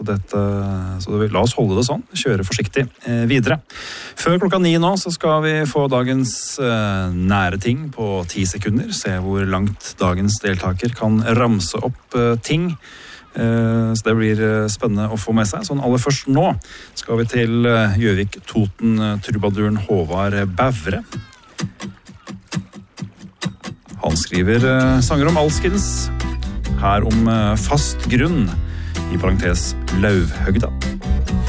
La oss holde det sånn, kjøre forsiktig videre. Før 9 nå så skal vi få dagens nære ting på 10 sekunder. Se hvor langt dagens deltaker kan ramse opp ting. Så det blir spennende å få med seg. Sånn aller først nå skal vi til Gjøvik-Toten-trubaduren Håvard Bævre. Han skriver sanger om alskens, her om fast grunn, i parentes Lauvhøgda.